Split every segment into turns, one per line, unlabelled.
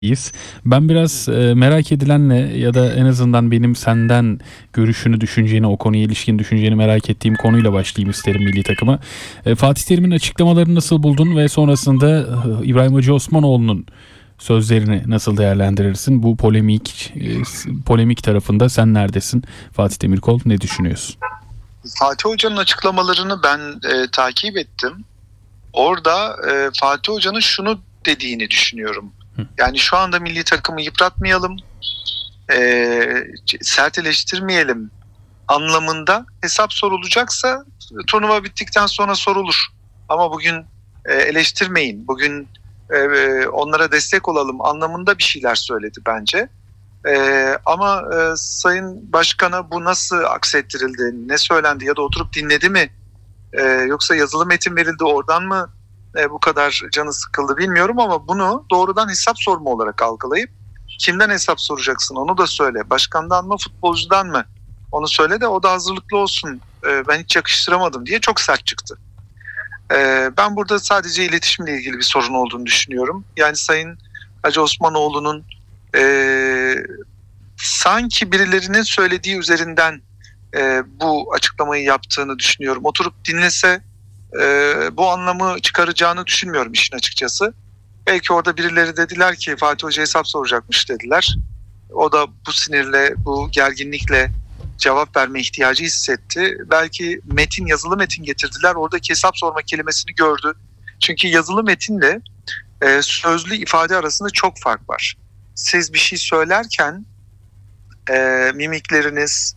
İyiyiz. Ben biraz merak edilenle ya da en azından benim senden görüşünü, düşünceni, o konuya ilişkin düşünceni merak ettiğim konuyla başlayayım isterim milli takıma. Fatih Terim'in açıklamalarını nasıl buldun ve sonrasında İbrahim Hacı Osmanoğlu'nun sözlerini nasıl değerlendirirsin? Bu polemik tarafında sen neredesin? Fatih Demirkol ne düşünüyorsun?
Fatih Hoca'nın açıklamalarını ben takip ettim. Orada Fatih Hoca'nın şunu dediğini düşünüyorum. Yani şu anda milli takımı yıpratmayalım, sert eleştirmeyelim anlamında. Hesap sorulacaksa turnuva bittikten sonra sorulur. Ama bugün eleştirmeyin, bugün onlara destek olalım anlamında bir şeyler söyledi bence. Ama Sayın Başkan'a bu nasıl aksettirildi, ne söylendi ya da oturup dinledi mi? Yoksa yazılı metin verildi, oradan mı bu kadar canı sıkıldı bilmiyorum, ama bunu doğrudan hesap sorma olarak algılayıp kimden hesap soracaksın onu da söyle. Başkandan mı, futbolcudan mı? Onu söyle de o da hazırlıklı olsun. Ben hiç yakıştıramadım diye çok sert çıktı. Ben burada sadece iletişimle ilgili bir sorun olduğunu düşünüyorum. Yani Sayın Hacı Osmanoğlu'nun sanki birilerinin söylediği üzerinden bu açıklamayı yaptığını düşünüyorum. Oturup dinlese bu anlamı çıkaracağını düşünmüyorum işin açıkçası. Belki orada birileri dediler ki Fatih Hoca hesap soracakmış dediler. O da bu sinirle, bu gerginlikle cevap verme ihtiyacı hissetti. Belki yazılı metin getirdiler. Oradaki hesap sorma kelimesini gördü. Çünkü yazılı metinle sözlü ifade arasında çok fark var. Siz bir şey söylerken mimikleriniz,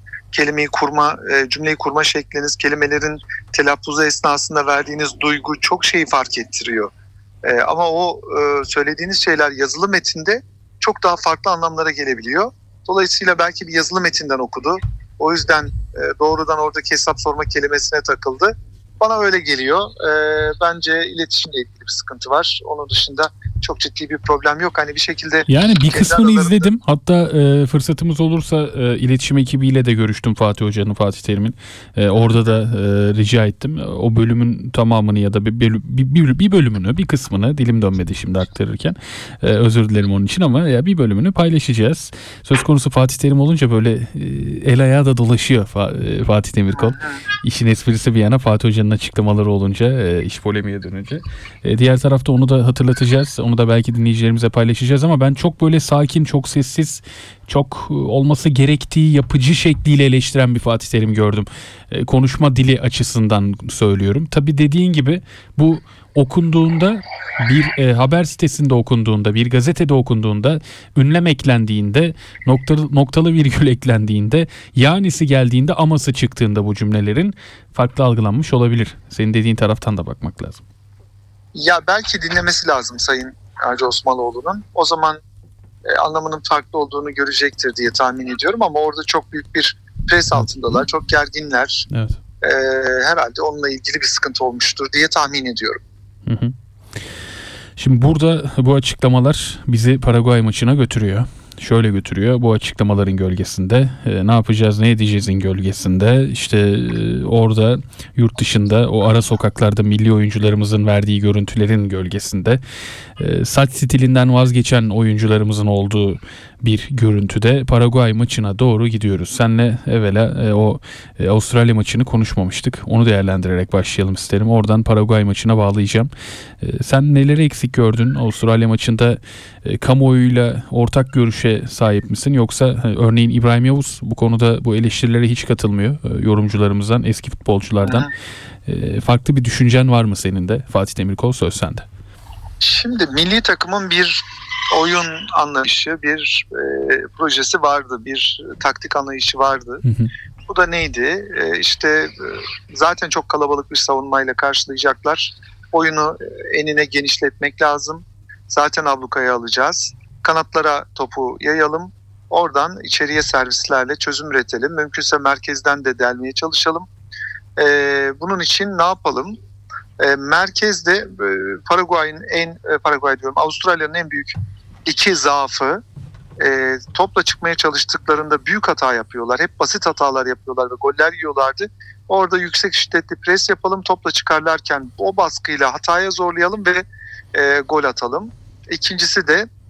cümleyi kurma şekliniz, kelimelerin telaffuzu esnasında verdiğiniz duygu çok şeyi fark ettiriyor. Ama o söylediğiniz şeyler yazılı metinde çok daha farklı anlamlara gelebiliyor. Dolayısıyla belki bir yazılı metinden okudu. O yüzden doğrudan oradaki hesap sorma kelimesine takıldı. Bana öyle geliyor. Bence iletişimle ilgili bir sıkıntı var. Onun dışında çok ciddi bir problem yok. Hani bir şekilde...
Yani bir kısmını izledim. Hatta fırsatımız olursa iletişim ekibiyle de görüştüm Fatih Hoca'nın, Fatih Terim'in. Orada da rica ettim. O bölümün tamamını ya da bir bölümünü, bir kısmını, dilim dönmedi şimdi aktarırken. Özür dilerim onun için ama ya bir bölümünü paylaşacağız. Söz konusu Fatih Terim olunca böyle el ayağı da dolaşıyor Fatih Demirkol. İşin esprisi bir yana, Fatih Hoca'nın açıklamaları olunca, iş polemiğe dönünce. Diğer tarafta onu da hatırlatacağız. Onu da belki dinleyicilerimize paylaşacağız ama ben çok böyle sakin, çok sessiz, çok olması gerektiği yapıcı şekliyle eleştiren bir Fatih Terim gördüm. Konuşma dili açısından söylüyorum. Tabii dediğin gibi bu okunduğunda, bir haber sitesinde okunduğunda, bir gazetede okunduğunda, ünlem eklendiğinde, noktalı virgül eklendiğinde, yanisi geldiğinde, aması çıktığında bu cümlelerin farklı algılanmış olabilir. Senin dediğin taraftan da bakmak lazım.
Ya belki dinlemesi lazım Sayın Hacı Osmanoğlu'nun. O zaman anlamının farklı olduğunu görecektir diye tahmin ediyorum, ama orada çok büyük bir pres altındalar. Çok gerginler.
Evet.
Herhalde onunla ilgili bir sıkıntı olmuştur diye tahmin ediyorum.
Hı hı. Şimdi burada bu açıklamalar bizi Paraguay maçına götürüyor. Şöyle götürüyor: bu açıklamaların gölgesinde, ne yapacağız, ne edeceğizin gölgesinde, işte orada yurt dışında o ara sokaklarda milli oyuncularımızın verdiği görüntülerin gölgesinde, saç stilinden vazgeçen oyuncularımızın olduğu bir görüntüde Paraguay maçına doğru gidiyoruz. Seninle evvela o Avustralya maçını konuşmamıştık. Onu değerlendirerek başlayalım isterim. Oradan Paraguay maçına bağlayacağım. Sen neleri eksik gördün Avustralya maçında? Kamuoyuyla ortak görüşe sahip misin? Yoksa örneğin İbrahim Yavuz bu konuda, bu eleştirilere hiç katılmıyor, yorumcularımızdan, eski futbolculardan. Farklı bir düşüncen var mı senin de? Fatih Demirkol, söz sende.
Şimdi milli takımın bir oyun anlayışı, bir projesi vardı, bir taktik anlayışı vardı.
Hı hı.
Bu da neydi? İşte zaten çok kalabalık bir savunmayla karşılayacaklar. Oyunu enine genişletmek lazım. Zaten ablukaya alacağız. Kanatlara topu yayalım. Oradan içeriye servislerle çözüm üretelim. Mümkünse merkezden de delmeye çalışalım. Bunun için ne yapalım? Merkezde Avustralya'nın en büyük iki zaafı, topla çıkmaya çalıştıklarında büyük hata yapıyorlar. Hep basit hatalar yapıyorlar ve goller yiyorlardı. Orada yüksek şiddetli pres yapalım, topla çıkarlarken o baskıyla hataya zorlayalım ve gol atalım. İkincisi de